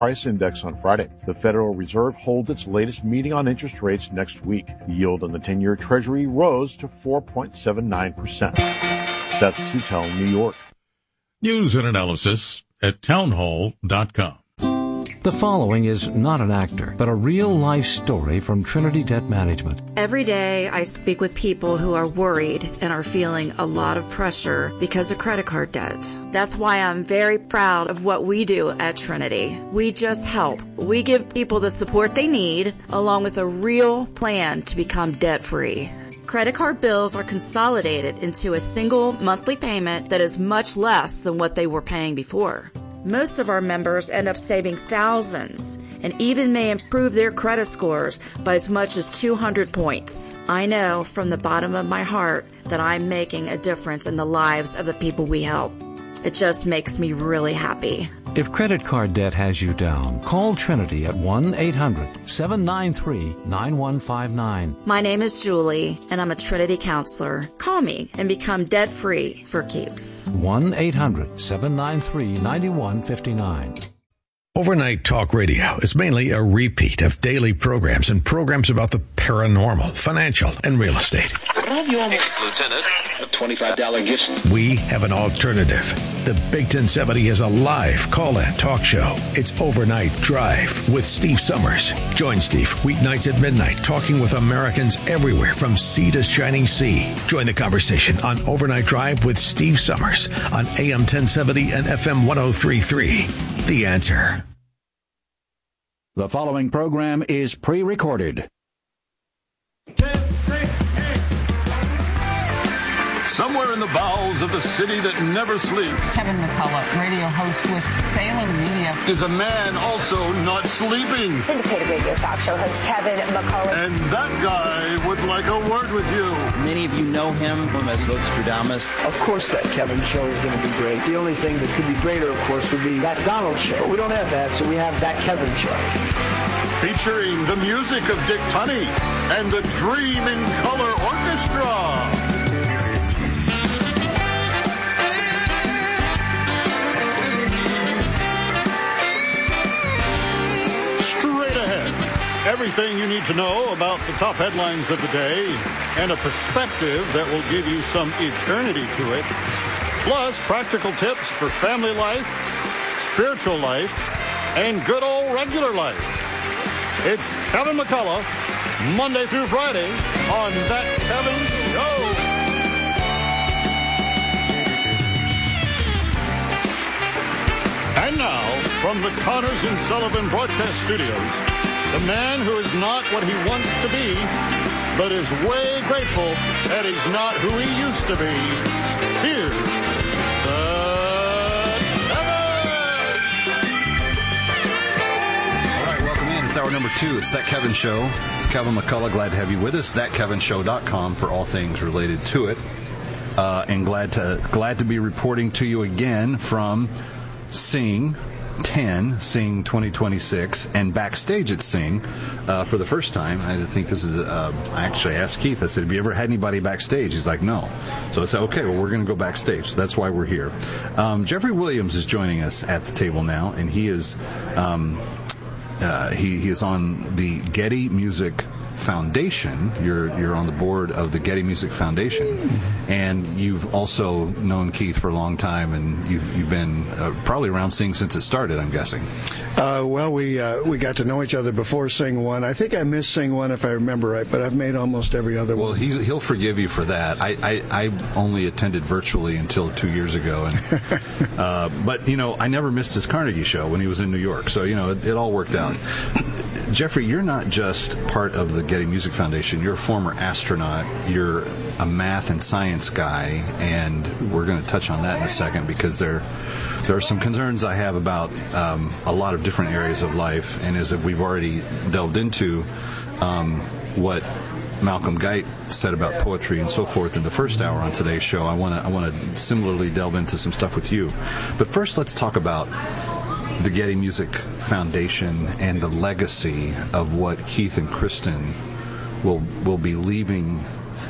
price index on Friday. The Federal Reserve holds its latest meeting on interest rates next week. The yield on the 10-year Treasury rose to 4.79%. Seth Sutell, New York. News and analysis at townhall.com. The following is not an actor, but a real-life story from Trinity Debt Management. Every day I speak with people who are worried and are feeling a lot of pressure because of credit card debt. That's why I'm very proud of what we do at Trinity. We just help. We give people the support they need, along with a real plan to become debt-free. Credit card bills are consolidated into a single monthly payment that is much less than what they were paying before. Most of our members end up saving thousands and even may improve their credit scores by as much as 200 points. I know from the bottom of my heart that I'm making a difference in the lives of the people we help. It just makes me really happy. If credit card debt has you down, call Trinity at 1-800-793-9159. My name is Julie, and I'm a Trinity counselor. Call me and become debt-free for keeps. 1-800-793-9159. Overnight Talk Radio is mainly a repeat of daily programs and programs about the paranormal, financial, and real estate. Lieutenant, a $25 gift. We have an alternative. The Big 1070 is a live call-in talk show. It's Overnight Drive with Steve Summers. Join Steve weeknights at midnight, talking with Americans everywhere from sea to shining sea. Join the conversation on Overnight Drive with Steve Summers on AM 1070 and FM 103.3. The Answer. The following program is pre-recorded. Somewhere in the bowels of the city that never sleeps, Kevin McCullough, radio host with Salem Media, is a man also not sleeping. Syndicated radio talk show host Kevin McCullough. And that guy would like a word with you. Many of you know him as Nostradamus. Of course that Kevin show is going to be great. The only thing that could be greater, of course, would be that Donald show. But we don't have that, so we have that Kevin show. Featuring the music of Dick Tunney and the Dream in Color Orchestra. Straight ahead, everything you need to know about the top headlines of the day and a perspective that will give you some eternity to it. Plus, practical tips for family life, spiritual life, and good old regular life. It's Kevin McCullough, Monday through Friday on That Kevin Show. And now, from the Connors and Sullivan Broadcast Studios, the man who is not what he wants to be, but is way grateful that he's not who he used to be. Here's It's hour number 2. It's That Kevin Show. Kevin McCullough, glad to have you with us. ThatKevinShow.com for all things related to it. And glad to be reporting to you again from Sing 10, Sing 2026, and backstage at Sing for the first time. I think this is, I actually asked Keith, I said, have you ever had anybody backstage? He's like, no. So I said, okay, well, we're going to go backstage. So that's why we're here. Jeffrey Williams is joining us at the table now, and he is... he is on the Getty Music Foundation. You're on the board of the Getty Music Foundation, and you've also known Keith for a long time, and you've been probably around Sing since it started, I'm guessing. Well, we got to know each other before Sing 1. I think I missed Sing 1 if I remember right, but I've made almost every other one. Well, he'll forgive you for that. I only attended virtually until 2 years ago, and but I never missed his Carnegie show when he was in New York, so it all worked out. Jeffrey, you're not just part of the Getty Music Foundation. You're a former astronaut. You're a math and science guy, and we're going to touch on that in a second because there are some concerns I have about a lot of different areas of life, and as we've already delved into what Malcolm Guite said about poetry and so forth in the first hour on today's show, I want to similarly delve into some stuff with you. But first, let's talk about the Getty Music Foundation and the legacy of what Keith and Kristen will be leaving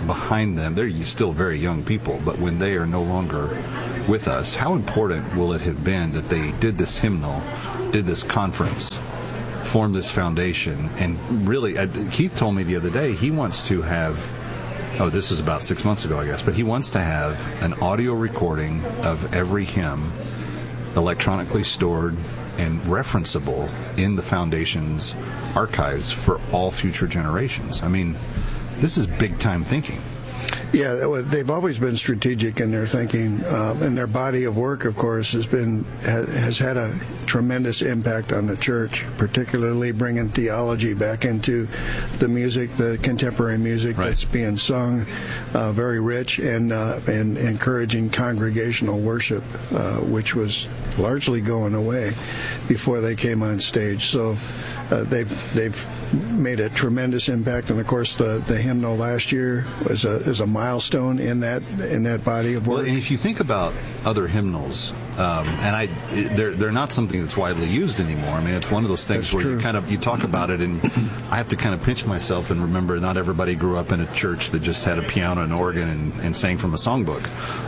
behind them, they're still very young people, but when they are no longer with us, how important will it have been that they did this hymnal, did this conference, formed this foundation, and really, Keith told me the other day, he wants to have, this is about 6 months ago, I guess, but he wants to have an audio recording of every hymn electronically stored and referenceable in the Foundation's archives for all future generations. I mean, this is big-time thinking. Yeah, they've always been strategic in their thinking, and their body of work, of course, has had a tremendous impact on the church, particularly bringing theology back into the music, the contemporary music that's being sung, very rich, and encouraging congregational worship, which was largely going away before they came on stage. So they've made a tremendous impact, and of course the hymnal last year is a milestone in that body of work. Well, and if you think about other hymnals, they're not something that's widely used anymore. I mean, it's one of those things where you talk about it, and I have to kind of pinch myself and remember not everybody grew up in a church that just had a piano and organ and sang from a songbook.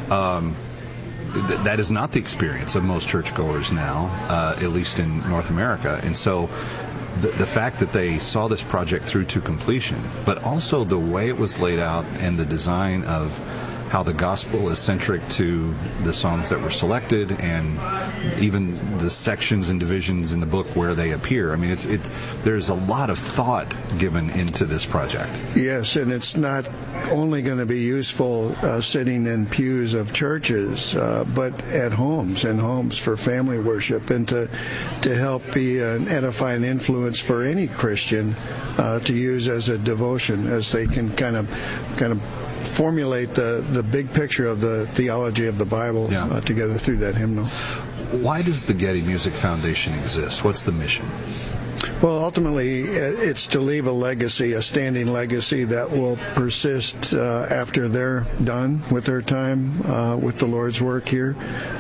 That is not the experience of most churchgoers now, at least in North America, and so the fact that they saw this project through to completion, but also the way it was laid out and the design of how the gospel is centric to the songs that were selected, and even the sections and divisions in the book where they appear. I mean, there's a lot of thought given into this project. Yes, and it's not only going to be useful sitting in pews of churches, but at homes for family worship, and to help be an edifying influence for any Christian to use as a devotion, as they can kind of formulate the big picture of the theology of the Bible together through that hymnal. Why does the Getty Music Foundation exist? What's the mission? Well, ultimately, it's to leave a legacy, a standing legacy that will persist after they're done with their time with the Lord's work here,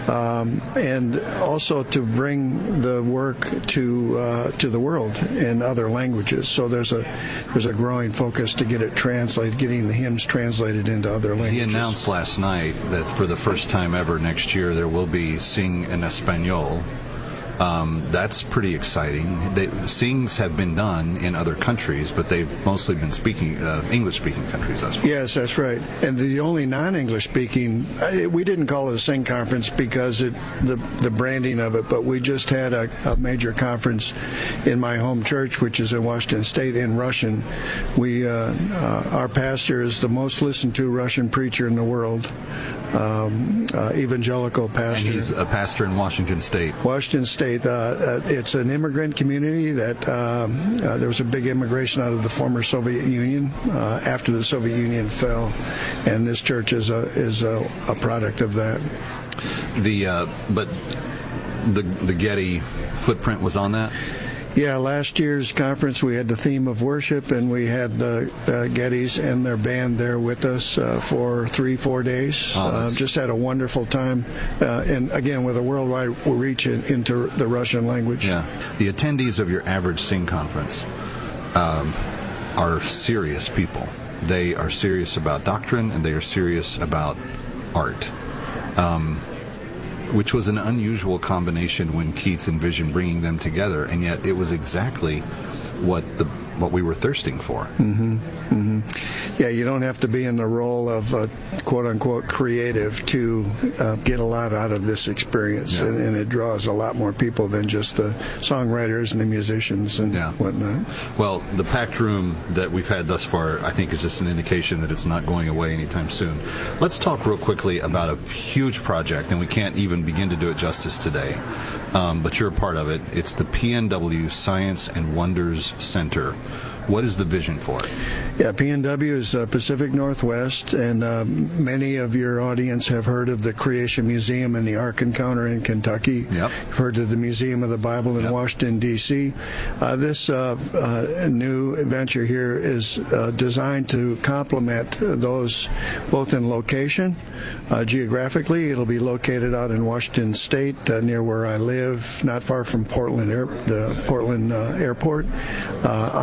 and also to bring the work to the world in other languages. So there's a growing focus to get it translated, getting the hymns translated into other languages. He announced last night that for the first time ever next year there will be Sing in Espanol. That's pretty exciting. Sings have been done in other countries, but they've mostly been English-speaking countries thus far. Yes, that's right. And the only non-English-speaking, we didn't call it a Sing conference because the branding of it, but we just had a major conference in my home church, which is in Washington State, in Russian. Our pastor is the most listened to Russian preacher in the world. Evangelical pastor. And he's a pastor in Washington State. Washington State. It's an immigrant community that there was a big immigration out of the former Soviet Union after the Soviet Union fell, and this church is a product of that. But the Getty footprint was on that? Yeah, last year's conference we had the theme of worship, and we had the Gettys and their band there with us for 3-4 days. Just had a wonderful time, and again with a worldwide reach into the Russian language. Yeah, the attendees of your average Sing conference are serious people. They are serious about doctrine, and they are serious about art. Which was an unusual combination when Keith envisioned bringing them together, and yet it was exactly what we were thirsting for. Mm-hmm. Mm-hmm. Yeah, you don't have to be in the role of quote-unquote creative to get a lot out of this experience, and it draws a lot more people than just the songwriters and the musicians and whatnot. Well, the packed room that we've had thus far, I think, is just an indication that it's not going away anytime soon. Let's talk real quickly about a huge project, and we can't even begin to do it justice today, but you're a part of it. It's the PNW Science and Wonders Center. What is the vision for it? Yeah, PNW is Pacific Northwest, and many of your audience have heard of the Creation Museum and the Ark Encounter in Kentucky. Yep. You've heard of the Museum of the Bible in Washington, D.C. This new venture here is designed to complement those both in location. Geographically, it'll be located out in Washington State, near where I live, not far from the Portland Airport, on the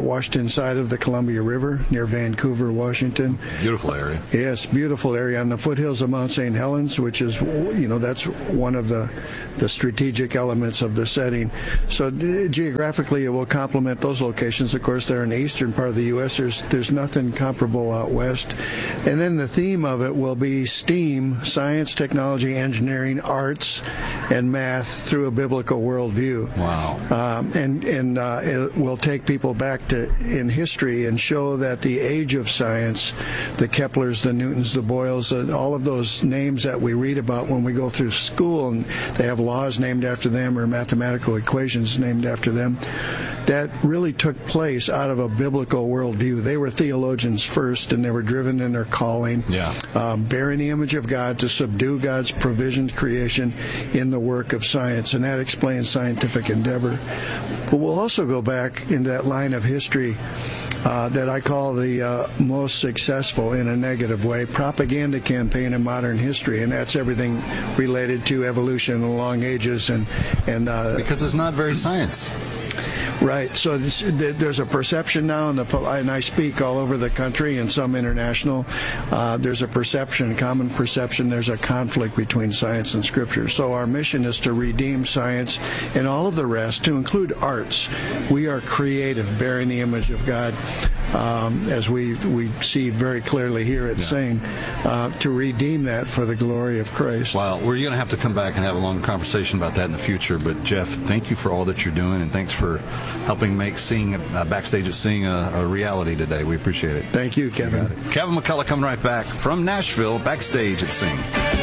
Washington side of the Columbia River near Vancouver, Washington. Beautiful area. Yes, beautiful area on the foothills of Mount St. Helens, which is, that's one of the strategic elements of the setting. So geographically, it will complement those locations. Of course, they're in the eastern part of the U.S. There's nothing comparable out west. And then the theme of it will be STEAM, science, technology, engineering, arts, and math through a biblical worldview. Wow. And it will take people back in history and show that the age of science, the Keplers, the Newtons, the Boyles, all of those names that we read about when we go through school, and they have laws named after them or mathematical equations named after them, that really took place out of a biblical worldview. They were theologians first, and they were driven in their calling, bearing the image of God to subdue God's provisioned creation in the work of science, and that explains scientific endeavor. But we'll also go back into that line of history that I call the most successful, in a negative way, propaganda campaign in modern history, and that's everything related to evolution and the long ages and because it's not very science. Right. So there's a perception now, and I speak all over the country and some international. There's a common perception, there's a conflict between science and Scripture. So our mission is to redeem science and all of the rest, to include arts. We are creative, bearing the image of God, as we see very clearly here at Sing, to redeem that for the glory of Christ. Well, we're going to have to come back and have a long conversation about that in the future. But Jeff, thank you for all that you're doing, and thanks for helping make Sing Backstage at Sing a reality today. We appreciate it. Thank you, Kevin. Kevin McCullough coming right back from Nashville, Backstage at Sing.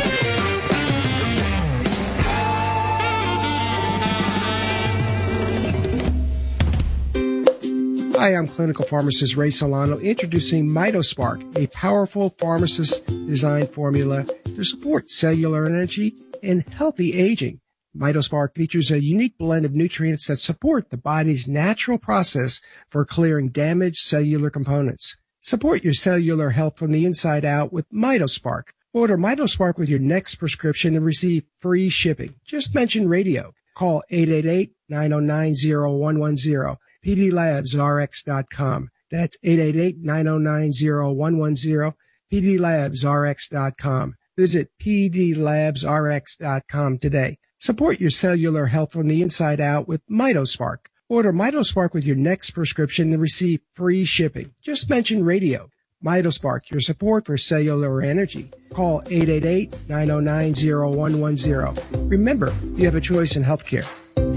Hi, I'm clinical pharmacist Ray Solano, introducing MitoSpark, a powerful pharmacist-designed formula to support cellular energy and healthy aging. MitoSpark features a unique blend of nutrients that support the body's natural process for clearing damaged cellular components. Support your cellular health from the inside out with MitoSpark. Order MitoSpark with your next prescription and receive free shipping. Just mention radio. Call 888-909-0110. PDLabsRx.com. That's 888-909-0110. PDLabsRx.com. Visit PDLabsRx.com today. Support your cellular health from the inside out with MitoSpark. Order MitoSpark with your next prescription and receive free shipping. Just mention radio. MitoSpark, your support for cellular energy. Call 888-909-0110. Remember, you have a choice in healthcare.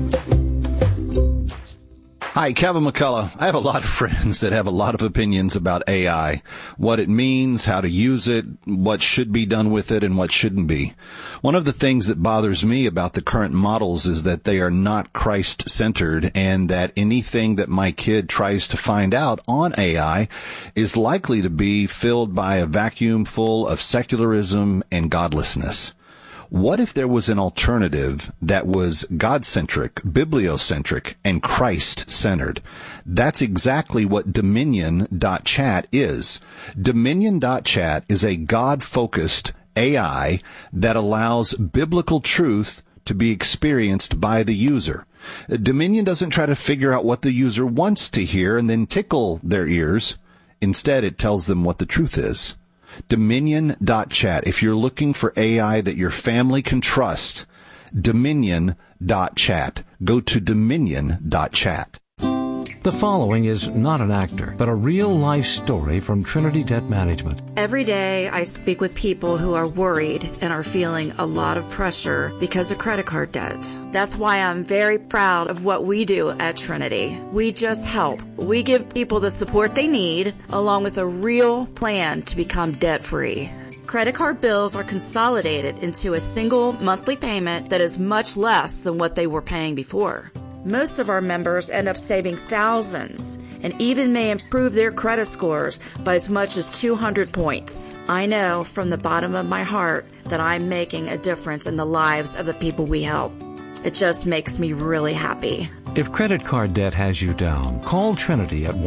Hi, Kevin McCullough. I have a lot of friends that have a lot of opinions about AI, what it means, how to use it, what should be done with it, and what shouldn't be. One of the things that bothers me about the current models is that they are not Christ-centered, and that anything that my kid tries to find out on AI is likely to be filled by a vacuum full of secularism and godlessness. What if there was an alternative that was God-centric, bibliocentric, and Christ-centered? That's exactly what Dominion.chat is. Dominion.chat is a God-focused AI that allows biblical truth to be experienced by the user. Dominion doesn't try to figure out what the user wants to hear and then tickle their ears. Instead, it tells them what the truth is. Dominion.chat. If you're looking for AI that your family can trust, Dominion.chat. Go to Dominion.chat. The following is not an actor, but a real-life story from Trinity Debt Management. Every day I speak with people who are worried and are feeling a lot of pressure because of credit card debt. That's why I'm very proud of what we do at Trinity. We just help. We give people the support they need, along with a real plan to become debt-free. Credit card bills are consolidated into a single monthly payment that is much less than what they were paying before. Most of our members end up saving thousands and even may improve their credit scores by as much as 200 points. I know from the bottom of my heart that I'm making a difference in the lives of the people we help. It just makes me really happy. If credit card debt has you down, call Trinity at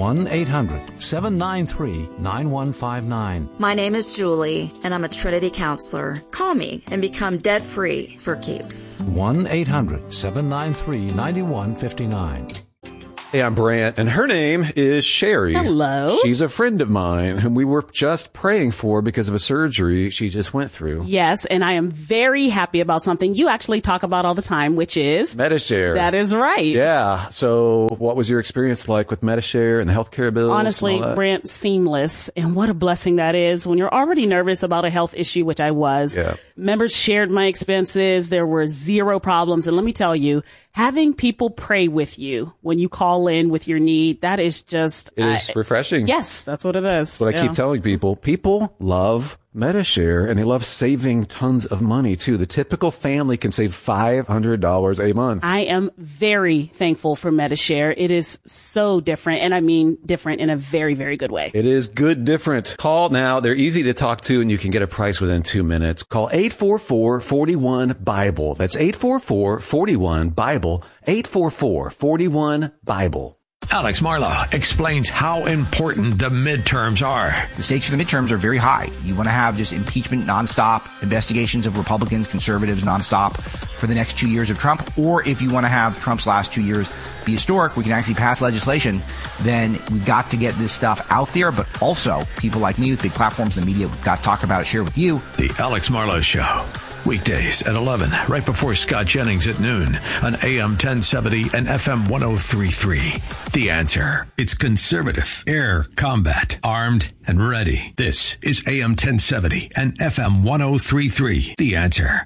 1-800-793-9159. My name is Julie, and I'm a Trinity counselor. Call me and become debt-free for keeps. 1-800-793-9159. Hey, I'm Brant, and her name is Sherry. Hello. She's a friend of mine whom we were just praying for because of a surgery she just went through. Yes, and I am very happy about something you actually talk about all the time, which is Medi-Share. That is right. Yeah. So what was your experience like with Medi-Share and the healthcare bills? Honestly, Brant, seamless. And what a blessing that is when you're already nervous about a health issue, which I was. Yeah. Members shared my expenses. There were zero problems. And let me tell you, having people pray with you when you call in with your need, that is just... It is refreshing. Yes, that's what it is. What I keep telling people. People love Medi-Share, and they love saving tons of money, too. The typical family can save $500 a month. I am very thankful for Medi-Share. It is so different, and I mean different in a very, very good way. It is good different. Call now. They're easy to talk to, and you can get a price within 2 minutes. Call 844-41-BIBLE. That's 844-41-BIBLE. 844-41-BIBLE. Alex Marlow explains how important the midterms are. The stakes for the midterms are very high. You want to have just impeachment nonstop, investigations of Republicans, conservatives nonstop for the next 2 years of Trump. Or if you want to have Trump's last 2 years be historic, we can actually pass legislation, then we've got to get this stuff out there. But also, people like me with big platforms in the media, we've got to talk about it, share with you. The Alex Marlow Show. Weekdays at 11, right before Scott Jennings at noon on AM 1070 and FM 103.3. The Answer. It's conservative, air combat, armed and ready. This is AM 1070 and FM 103.3. The Answer.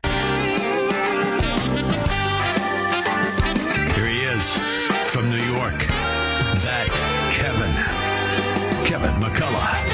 Here he is from New York. That Kevin McCullough.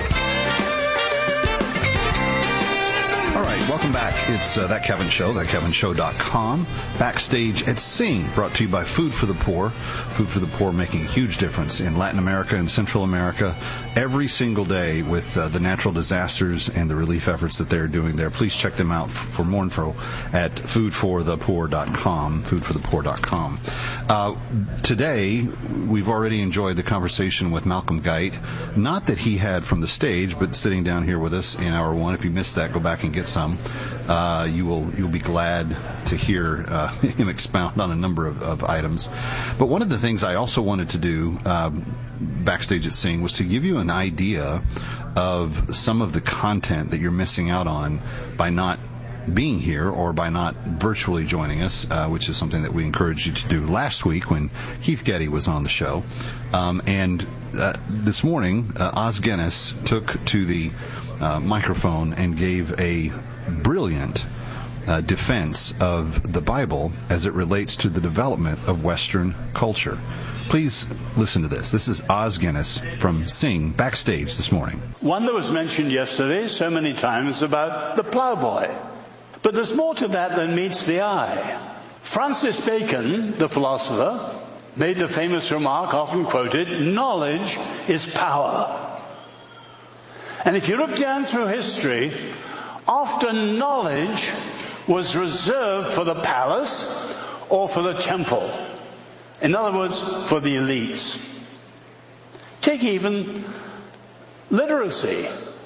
All right, welcome back. It's That Kevin Show, thatkevinshow.com. Backstage at Sing, brought to you by Food for the Poor. Food for the Poor making a huge difference in Latin America and Central America every single day with the natural disasters and the relief efforts that they're doing there. Please check them out for more info at foodforthepoor.com, foodforthepoor.com. Today, we've already enjoyed the conversation with Malcolm Guite. Not that he had from the stage, but sitting down here with us in hour one. If you missed that, go back and get some. You'll be glad to hear him expound on a number of items. But one of the things I also wanted to do backstage at Sing was to give you an idea of some of the content that you're missing out on by not being here or by not virtually joining us, which is something that we encouraged you to do last week when Keith Getty was on the show. And this morning, Os Guinness took to the microphone and gave a brilliant defense of the Bible as it relates to the development of Western culture. Please listen to this. This is Os Guinness from Sing backstage this morning. One that was mentioned yesterday so many times about the plowboy. But there's more to that than meets the eye. Francis Bacon, the philosopher, made the famous remark, often quoted, knowledge is power. And if you look down through history, often knowledge was reserved for the palace or for the temple. In other words, for the elites. Take even literacy.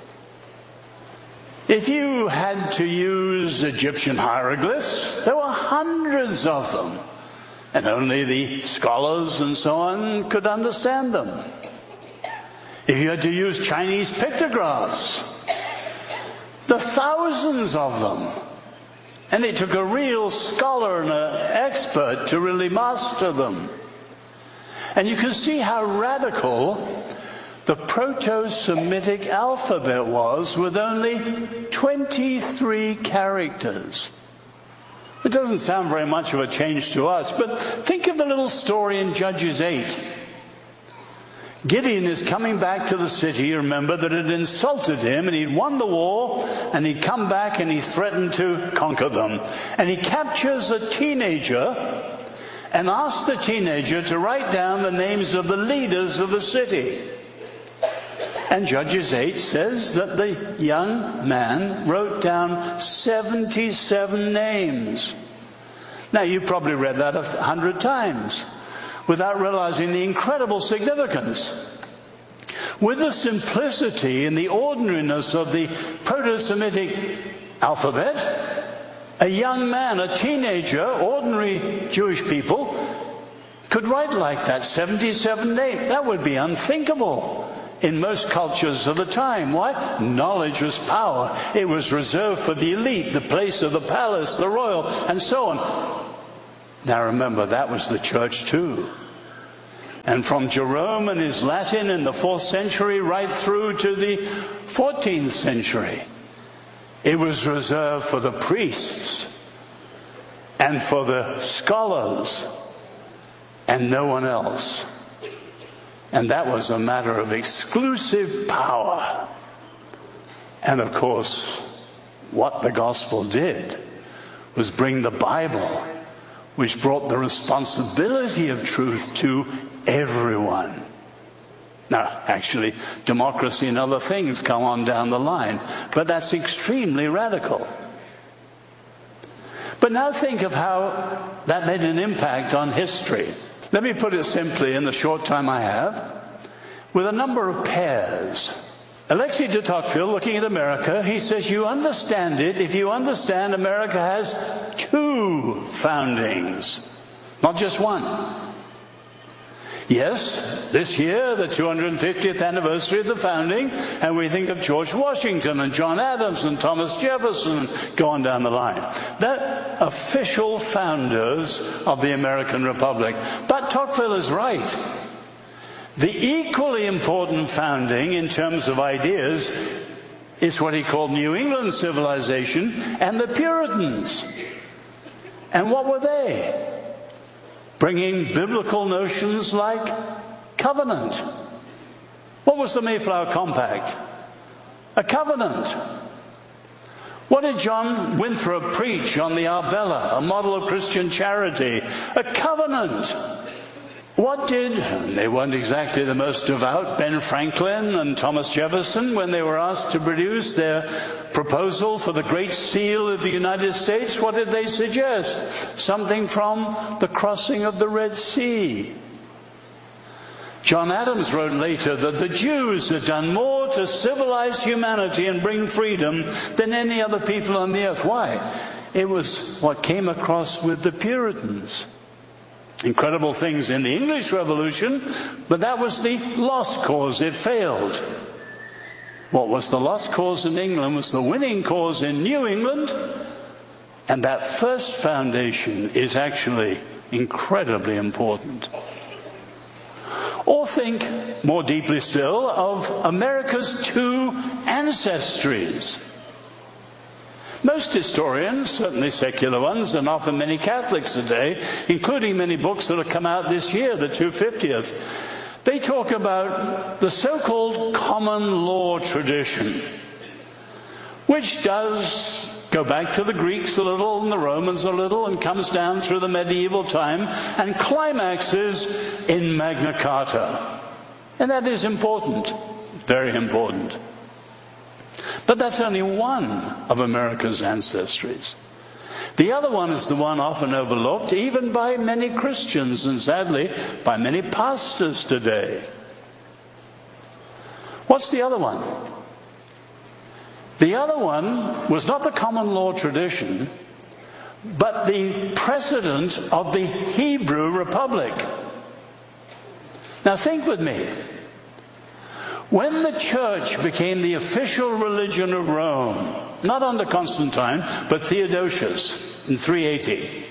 If you had to use Egyptian hieroglyphs, there were hundreds of them, and only the scholars and so on could understand them. If you had to use Chinese pictographs, the thousands of them, and it took a real scholar and an expert to really master them. And you can see how radical the Proto-Semitic alphabet was with only 23 characters. It doesn't sound very much of a change to us, but think of the little story in Judges 8. Gideon is coming back to the city. You remember that it insulted him, and he'd won the war, and he'd come back and he threatened to conquer them. And he captures a teenager and asks the teenager to write down the names of the leaders of the city. And Judges 8 says that the young man wrote down 77 names. Now, you probably read that 100 times without realizing the incredible significance. With the simplicity and the ordinariness of the Proto-Semitic alphabet, a young man, a teenager, ordinary Jewish people, could write like that, 77 names. That would be unthinkable in most cultures of the time. Why? Knowledge was power. It was reserved for the elite, the place of the palace, the royal, and so on. Now remember, that was the church too. And from Jerome and his Latin in the 4th century right through to the 14th century, it was reserved for the priests and for the scholars and no one else. And that was a matter of exclusive power. And of course, what the gospel did was bring the Bible, which brought the responsibility of truth to everyone. Now, actually, democracy and other things come on down the line, but that's extremely radical. But now think of how that made an impact on history. Let me put it simply in the short time I have, with a number of pairs. Alexis de Tocqueville, looking at America, he says, you understand it if you understand America has 2 foundings, not just one. Yes, this year, the 250th anniversary of the founding, and we think of George Washington and John Adams and Thomas Jefferson, go on down the line. They're official founders of the American Republic. But Tocqueville is right. The equally important founding in terms of ideas is what he called New England civilization and the Puritans. And what were they? Bringing biblical notions like covenant. What was the Mayflower Compact? A covenant. What did John Winthrop preach on the Arbella, a model of Christian charity? A covenant. What did, they weren't exactly the most devout, Ben Franklin and Thomas Jefferson, when they were asked to produce their proposal for the Great Seal of the United States, what did they suggest? Something from the crossing of the Red Sea. John Adams wrote later that the Jews had done more to civilize humanity and bring freedom than any other people on the earth. Why? It was what came across with the Puritans. Incredible things in the English Revolution, but that was the lost cause. It failed. What was the lost cause in England was the winning cause in New England, and that first foundation is actually incredibly important. Or think more deeply still of America's 2 ancestries. Most historians, certainly secular ones, and often many Catholics today, including many books that have come out this year, the 250th, they talk about the so-called common law tradition, which does go back to the Greeks a little and the Romans a little and comes down through the medieval time and climaxes in Magna Carta. And that is important, very important. But that's only one of America's ancestries. The other one is the one often overlooked, even by many Christians and sadly by many pastors today. What's the other one? The other one was not the common law tradition, but the precedent of the Hebrew Republic. Now think with me. When the church became the official religion of Rome, not under Constantine, but Theodosius in 380,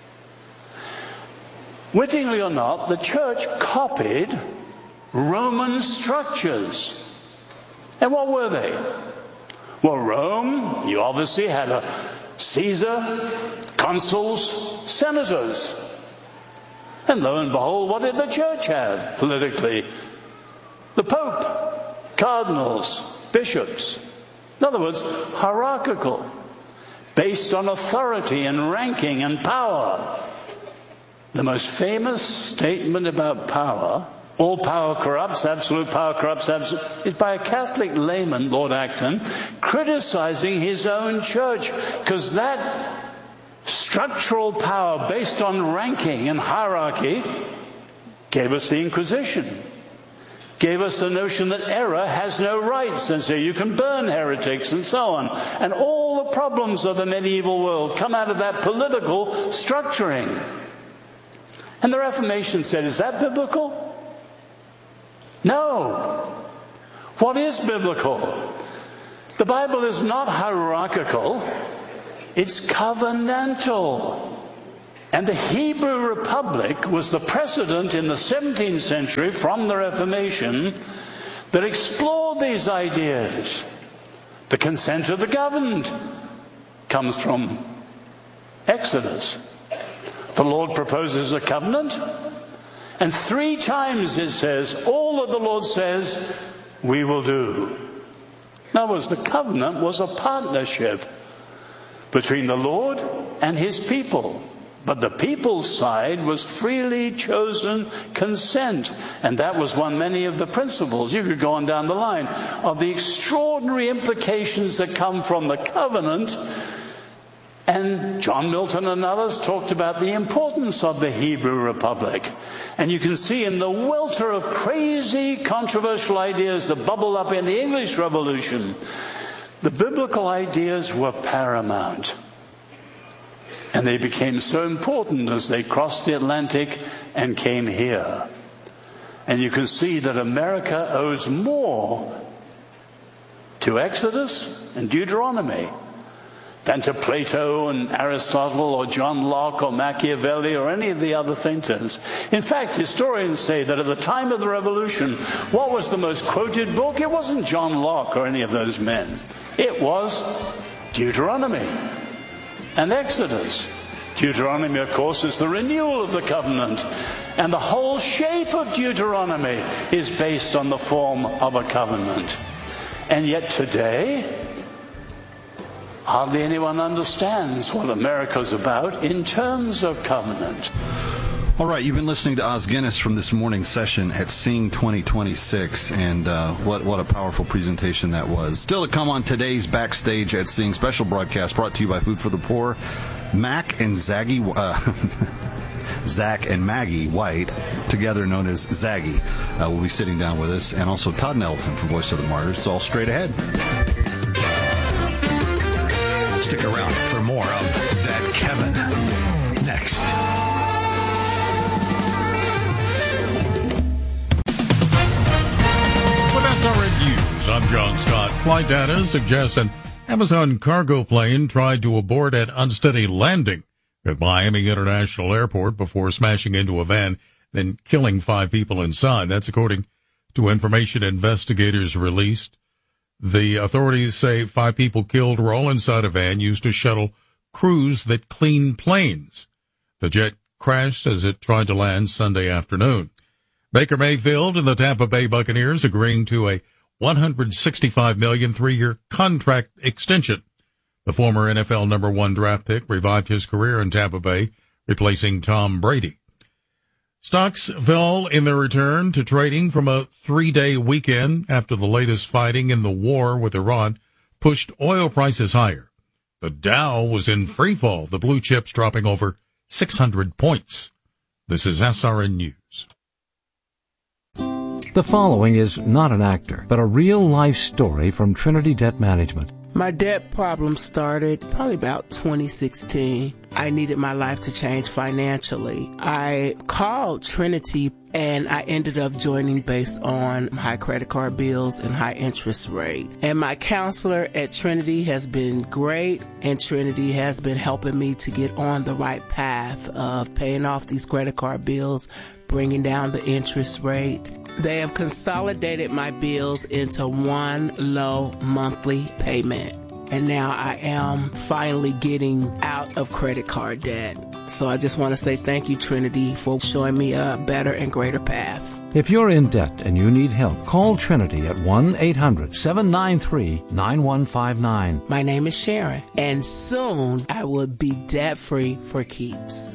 wittingly or not, the church copied Roman structures. And what were they? Well, Rome, you obviously had a Caesar, consuls, senators. And lo and behold, what did the church have politically? The Pope, cardinals, bishops. In other words, hierarchical, based on authority and ranking and power. The most famous statement about power, all power corrupts, absolute power corrupts, absolute, is by a Catholic layman, Lord Acton, criticizing his own church, because that structural power based on ranking and hierarchy gave us the Inquisition. Gave us the notion that error has no rights, and so you can burn heretics and so on. And all the problems of the medieval world come out of that political structuring. And the Reformation said, is that biblical? No. What is biblical? The Bible is not hierarchical, it's covenantal. And the Hebrew Republic was the precedent in the 17th century from the Reformation that explored these ideas. The consent of the governed comes from Exodus. The Lord proposes a covenant, and 3 times it says, all that the Lord says, we will do. In other words, the covenant was a partnership between the Lord and his people. But the people's side was freely chosen consent. And that was many of the principles. You could go on down the line of the extraordinary implications that come from the covenant. And John Milton and others talked about the importance of the Hebrew Republic. And you can see in the welter of crazy, controversial ideas that bubbled up in the English Revolution, the biblical ideas were paramount. And they became so important as they crossed the Atlantic and came here. And you can see that America owes more to Exodus and Deuteronomy than to Plato and Aristotle or John Locke or Machiavelli or any of the other thinkers. In fact, historians say that at the time of the Revolution, what was the most quoted book? It wasn't John Locke or any of those men. It was Deuteronomy and Exodus. Deuteronomy, of course, is the renewal of the covenant. And the whole shape of Deuteronomy is based on the form of a covenant. And yet today, hardly anyone understands what America's about in terms of covenant. All right, you've been listening to Os Guinness from this morning's session at Sing 2026, and what a powerful presentation that was. Still to come on today's Backstage at Sing special broadcast brought to you by Food for the Poor, Zach and Maggie White, together known as Zaggy, will be sitting down with us, and also Todd Nelson from Voice of the Martyrs. It's all straight ahead. Stick around for more of That Kevin next. With SRN News, I'm John Scott. Flight data suggests an Amazon cargo plane tried to abort at unsteady landing at Miami International Airport before smashing into a van, then killing 5 people inside. That's according to information investigators released. The authorities say 5 people killed were all inside a van used to shuttle crews that clean planes. The jet crashed as it tried to land Sunday afternoon. Baker Mayfield and the Tampa Bay Buccaneers agreeing to a $165 million 3-year contract extension. The former NFL number 1 draft pick revived his career in Tampa Bay, replacing Tom Brady. Stocks fell in their return to trading from a 3-day weekend after the latest fighting in the war with Iran pushed oil prices higher. The Dow was in free fall, the blue chips dropping over 600 points. This is SRN News. The following is not an actor, but a real-life story from Trinity Debt Management. My debt problem started probably about 2016. I needed my life to change financially. I called Trinity and I ended up joining based on high credit card bills and high interest rate. And my counselor at Trinity has been great, and Trinity has been helping me to get on the right path of paying off these credit card bills, bringing down the interest rate. They have consolidated my bills into one low monthly payment. And now I am finally getting out of credit card debt. So I just want to say thank you, Trinity, for showing me a better and greater path. If you're in debt and you need help, call Trinity at 1-800-793-9159. My name is Sharon, and soon I will be debt-free for keeps.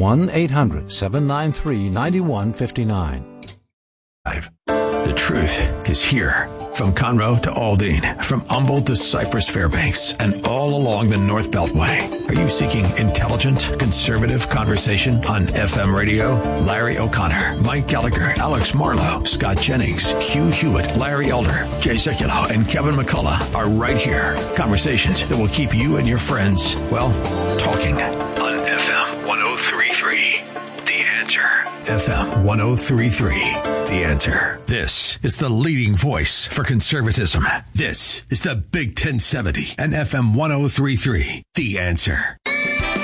1-800-793-9159. The truth is here. From Conroe to Aldine, from Humboldt to Cypress Fairbanks, and all along the North Beltway. Are you seeking intelligent, conservative conversation on FM radio? Larry O'Connor, Mike Gallagher, Alex Marlowe, Scott Jennings, Hugh Hewitt, Larry Elder, Jay Sekulow, and Kevin McCullough are right here. Conversations that will keep you and your friends, well, talking. On FM 103.3, The Answer. 1033. The Answer. This is the leading voice for conservatism. This is the Big 1070 and FM 1033. The Answer.